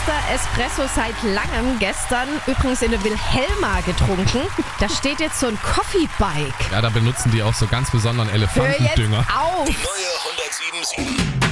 Erster Espresso seit langem. Gestern übrigens in der Wilhelma getrunken. Da steht jetzt so ein Coffee-Bike. Ja, da benutzen die auch so ganz besonderen Hör jetzt Elefantendünger. auf! Neue 107.7.